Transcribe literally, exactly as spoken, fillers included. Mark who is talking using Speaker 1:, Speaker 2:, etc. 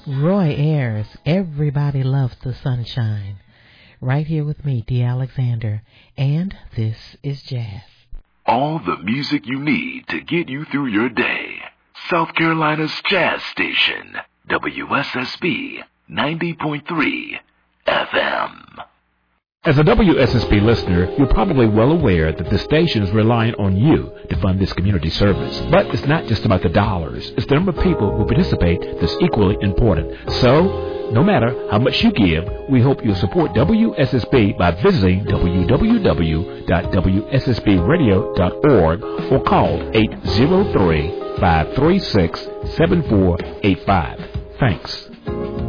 Speaker 1: Roy Ayers, Everybody Loves the Sunshine. Right here with me, Dee Alexander, and this is Jazz.
Speaker 2: All the music you need to get you through your day. South Carolina's Jazz Station, W S S B ninety point three F M.
Speaker 3: As a W S S B listener, you're probably well aware that the station is relying on you to fund this community service. But it's not just about the dollars. It's the number of people who participate that's equally important. So, no matter how much you give, we hope you'll support W S S B by visiting w w w dot w s s b radio dot org or call eight zero three, five three six, seven four eight five. Thanks.